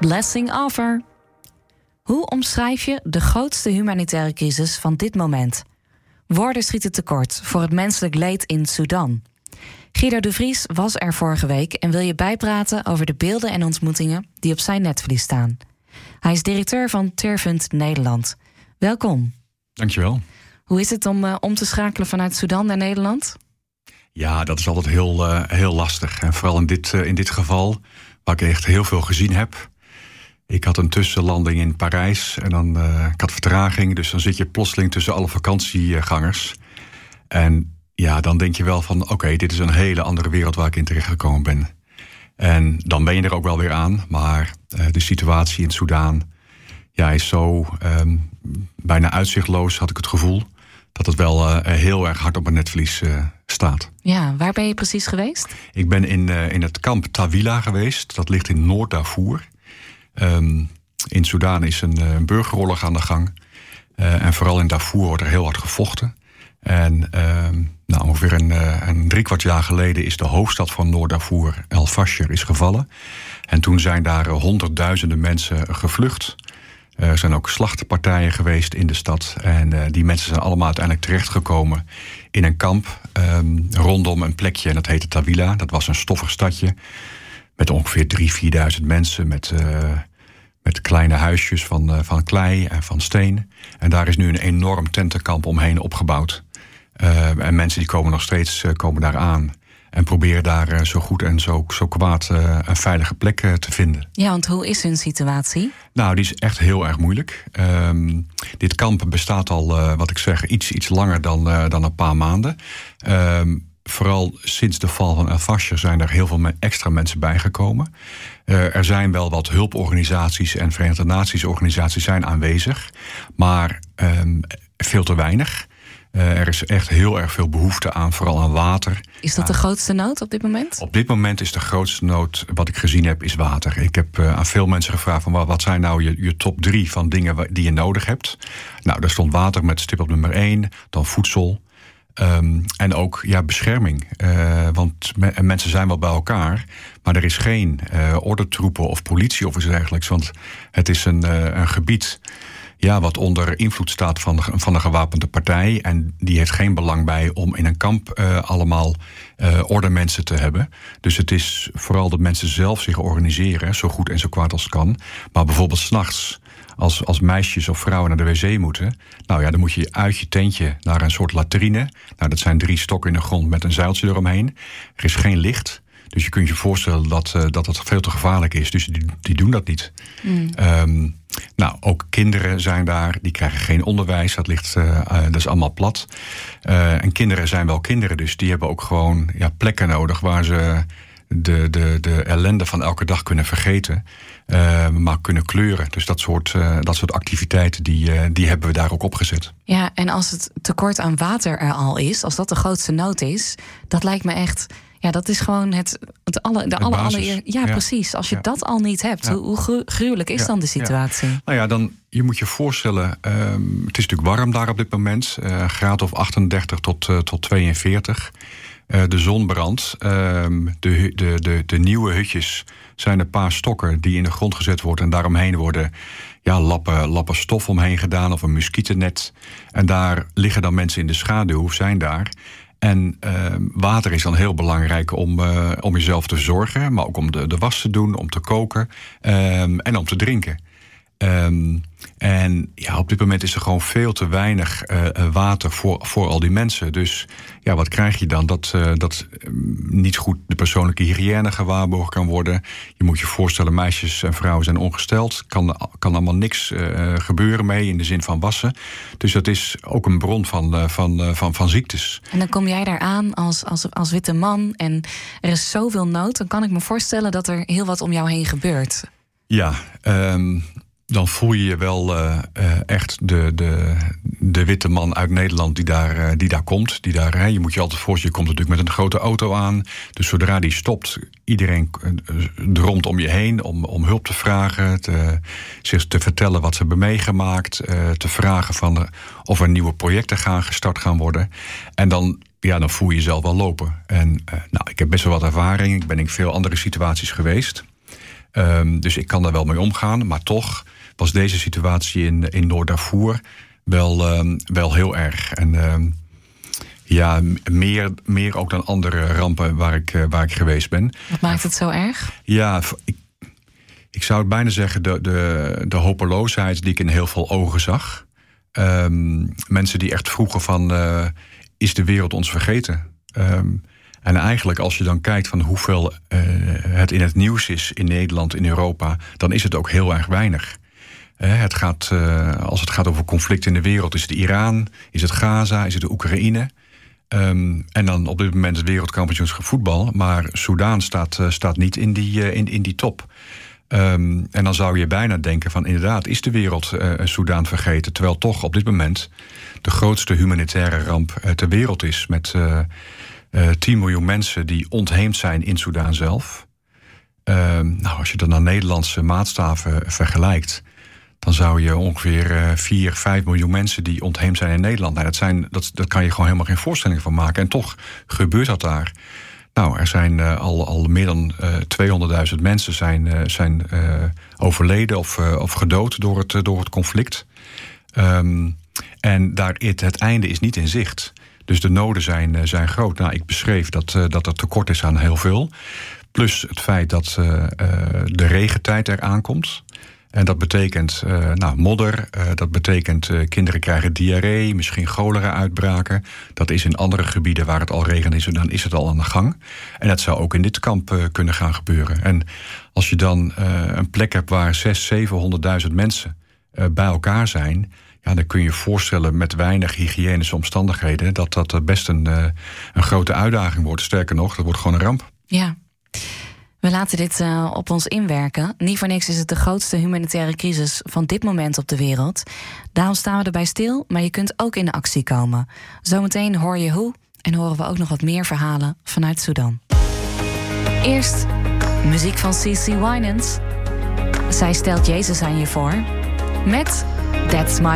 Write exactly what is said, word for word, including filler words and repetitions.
Blessing Offer. Hoe omschrijf je de grootste humanitaire crisis van dit moment? Woorden schieten tekort voor het menselijk leed in Sudan. Guido de Vries was er vorige week en wil je bijpraten over de beelden en ontmoetingen die op zijn netvlies staan. Hij is directeur van Tearfund Nederland. Welkom. Dankjewel. Hoe is het om uh, om te schakelen vanuit Sudan naar Nederland? Ja, dat is altijd heel, uh, heel lastig. En vooral in dit, uh, in dit geval, waar ik echt heel veel gezien heb. Ik had een tussenlanding in Parijs en dan uh, ik had vertraging. Dus dan zit je plotseling tussen alle vakantiegangers. En ja, dan denk je wel van, oké, okay, dit is een hele andere wereld waar ik in terechtgekomen ben. En dan ben je er ook wel weer aan. Maar uh, de situatie in Sudan ja, is zo um, bijna uitzichtloos, had ik het gevoel. Dat het wel uh, heel erg hard op mijn netvlies uh, staat. Ja, waar ben je precies geweest? Ik ben in, uh, in het kamp Tawila geweest. Dat ligt in Noord-Darfur. Um, in Sudan is een, een burgeroorlog aan de gang. Uh, en vooral in Darfur wordt er heel hard gevochten. En uh, nou, ongeveer een, uh, een driekwart jaar geleden is de hoofdstad van Noord-Darfur, El Fasher, is gevallen. En toen zijn daar uh, honderdduizenden mensen gevlucht. Uh, er zijn ook slachtenpartijen geweest in de stad. En uh, die mensen zijn allemaal uiteindelijk terechtgekomen in een kamp um, rondom een plekje. En dat heette Tawila. Dat was een stoffig stadje met ongeveer drieduizend, vierduizend mensen. Met, uh, met kleine huisjes van, uh, van klei en van steen. En daar is nu een enorm tentenkamp omheen opgebouwd. Uh, en mensen die komen nog steeds uh, komen daar aan. En proberen daar uh, zo goed en zo, zo kwaad uh, een veilige plek uh, te vinden. Ja, want hoe is hun situatie? Nou, die is echt heel erg moeilijk. Um, dit kamp bestaat al, uh, wat ik zeg, iets, iets langer dan, uh, dan een paar maanden. Um, vooral sinds de val van El Fasher zijn er heel veel extra mensen bijgekomen. Uh, er zijn wel wat hulporganisaties en Verenigde Naties organisaties zijn aanwezig. Maar um, veel te weinig. Uh, er is echt heel erg veel behoefte aan, vooral aan water. Is dat de grootste nood op dit moment? Op dit moment is de grootste nood, wat ik gezien heb, is water. Ik heb uh, aan veel mensen gevraagd van wat zijn nou je, je top drie van dingen die je nodig hebt. Nou, daar stond water met stip op nummer één, dan voedsel. Um, en ook ja, bescherming. Uh, want me, mensen zijn wel bij elkaar, maar er is geen uh, ordentroepen of politie of iets dergelijks. Want het is een, uh, een gebied ja, wat onder invloed staat van, van een gewapende partij. En die heeft geen belang bij om in een kamp uh, allemaal uh, ordenmensen te hebben. Dus het is vooral dat mensen zelf zich organiseren, zo goed en zo kwaad als kan. Maar bijvoorbeeld 's nachts, als, als meisjes of vrouwen naar de wc moeten, nou ja, dan moet je uit je tentje naar een soort latrine. Nou, dat zijn drie stokken in de grond met een zeiltje eromheen. Er is geen licht. Dus je kunt je voorstellen dat uh, dat het veel te gevaarlijk is. Dus die, die doen dat niet. Mm. Um, nou, ook kinderen zijn daar. Die krijgen geen onderwijs. Dat ligt, uh, uh, dat is allemaal plat. Uh, en kinderen zijn wel kinderen. Dus die hebben ook gewoon ja, plekken nodig waar ze de, de, de ellende van elke dag kunnen vergeten. Uh, maar kunnen kleuren. Dus dat soort, uh, dat soort activiteiten, die, uh, die hebben we daar ook opgezet. Ja, en als het tekort aan water er al is, als dat de grootste nood is, dat lijkt me echt. Ja, dat is gewoon het, het alle, de alle, alle ja, ja, precies. Als je ja. dat al niet hebt, ja. hoe, hoe gruwelijk is ja. dan de situatie? Ja. Nou ja, dan je moet je voorstellen, um, het is natuurlijk warm daar op dit moment. Uh, een graad of achtendertig tot, uh, tot tweeënveertig. Uh, de zon brandt. Um, de, de, de, de nieuwe hutjes zijn een paar stokken die in de grond gezet worden. En daaromheen worden ja, lappen, lappen stof omheen gedaan of een muskietennet. En daar liggen dan mensen in de schaduw, zijn daar. En uh, water is dan heel belangrijk om, uh, om jezelf te verzorgen, maar ook om de, de was te doen, om te koken um, en om te drinken. Um, en ja, op dit moment is er gewoon veel te weinig uh, water voor, voor al die mensen. Dus ja, wat krijg je dan? Dat, uh, dat niet goed de persoonlijke hygiëne gewaarborgd kan worden. Je moet je voorstellen, meisjes en vrouwen zijn ongesteld. Kan, kan allemaal niks uh, gebeuren mee in de zin van wassen. Dus dat is ook een bron van, uh, van, uh, van, van ziektes. En dan kom jij daar aan als, als, als witte man en er is zoveel nood. Dan kan ik me voorstellen dat er heel wat om jou heen gebeurt. Ja, um, dan voel je je wel uh, uh, echt de, de, de witte man uit Nederland die daar, uh, die daar komt. Die daar, hè, je moet je altijd voorstellen, je komt natuurlijk met een grote auto aan. Dus zodra die stopt, iedereen uh, dromt om je heen om, om hulp te vragen. Te, zich te vertellen wat ze hebben meegemaakt. Uh, te vragen van uh, of er nieuwe projecten gaan gestart gaan worden. En dan, ja, dan voel je jezelf wel lopen. En uh, nou, ik heb best wel wat ervaring. Ik ben in veel andere situaties geweest. Um, dus ik kan daar wel mee omgaan. Maar toch was deze situatie in, in Noord-Darfur wel, um, wel heel erg. En um, ja, meer, meer ook dan andere rampen waar ik, uh, waar ik geweest ben. Wat maakt het zo erg? Ja, ik, ik zou het bijna zeggen de, de, de hopeloosheid die ik in heel veel ogen zag. Um, mensen die echt vroegen van, uh, is de wereld ons vergeten? Um, en eigenlijk als je dan kijkt van hoeveel uh, het in het nieuws is in Nederland, in Europa, dan is het ook heel erg weinig. Uh, het gaat, uh, als het gaat over conflict in de wereld, is het Iran, is het Gaza, is het de Oekraïne. Um, en dan op dit moment het wereldkampioenschap voetbal. Maar Soedan staat, uh, staat niet in die, uh, in, in die top. Um, en dan zou je bijna denken van inderdaad, is de wereld uh, Soedan vergeten? Terwijl toch op dit moment de grootste humanitaire ramp uh, ter wereld is. Met uh, uh, tien miljoen mensen die ontheemd zijn in Soedan zelf. Um, nou, als je dat naar Nederlandse maatstaven vergelijkt, dan zou je ongeveer uh, vier, vijf miljoen mensen die ontheemd zijn in Nederland. Nou, dat, zijn, dat, dat kan je gewoon helemaal geen voorstelling van maken. En toch gebeurt dat daar. Nou, er zijn uh, al, al meer dan uh, tweehonderdduizend mensen zijn, uh, zijn uh, overleden of, uh, of gedood door het, uh, door het conflict. Um, en daar, het, het einde is niet in zicht. Dus de noden zijn, uh, zijn groot. Nou, ik beschreef dat, uh, dat er tekort is aan heel veel. Plus het feit dat uh, uh, de regentijd eraan komt. En dat betekent uh, nou, modder, uh, dat betekent uh, kinderen krijgen diarree, misschien cholera-uitbraken. Dat is in andere gebieden waar het al regent is, dan is het al aan de gang. En dat zou ook in dit kamp uh, kunnen gaan gebeuren. En als je dan uh, een plek hebt waar zes, zevenhonderdduizend mensen uh, bij elkaar zijn, ja, dan kun je je voorstellen met weinig hygiënische omstandigheden dat dat best een, uh, een grote uitdaging wordt. Sterker nog, dat wordt gewoon een ramp. Ja. We laten dit uh, op ons inwerken. Niet voor niks is het de grootste humanitaire crisis van dit moment op de wereld. Daarom staan we erbij stil, maar je kunt ook in de actie komen. Zometeen hoor je hoe en horen we ook nog wat meer verhalen vanuit Sudan. Eerst muziek van CeCe Winans. Zij stelt Jezus aan je voor met That's My